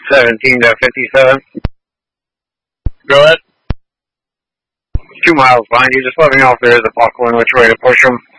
17 to 57. Go ahead. 2 miles behind you. Just let me know if there is a buckle and which way to push them.